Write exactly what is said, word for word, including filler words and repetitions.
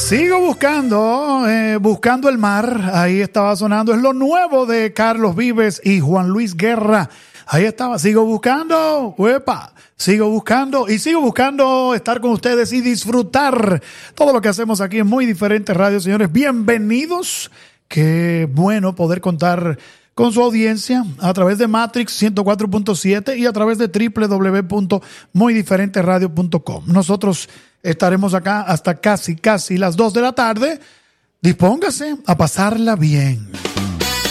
Sigo buscando, eh, buscando el mar. Ahí estaba sonando. Es lo nuevo de Carlos Vives y Juan Luis Guerra. Ahí estaba. Sigo buscando. Uepa. Sigo buscando y sigo buscando estar con ustedes y disfrutar todo lo que hacemos aquí en Muy Diferentes Radio. Señores, bienvenidos. Qué bueno poder contar con su audiencia a través de Matrix ciento cuatro punto siete y a través de doble u doble u doble u punto muy diferentes radio punto com. Nosotros estaremos acá hasta casi, casi las dos de la tarde. Dispóngase a pasarla bien.